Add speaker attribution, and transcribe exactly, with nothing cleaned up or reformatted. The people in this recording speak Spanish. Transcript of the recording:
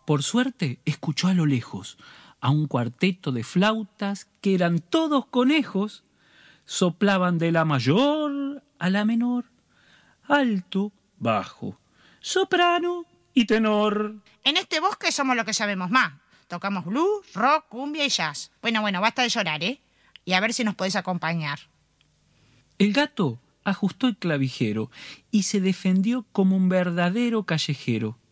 Speaker 1: Por suerte, escuchó a lo lejos a un cuarteto de flautas que eran todos conejos. Soplaban de la mayor a la menor, alto, bajo, soprano y tenor.
Speaker 2: En este bosque somos los que sabemos más. Tocamos blues, rock, cumbia y jazz. Bueno, bueno, basta de llorar, ¿eh? Y a ver si nos podés acompañar.
Speaker 1: El gato ajustó el clavijero y se defendió como un verdadero callejero.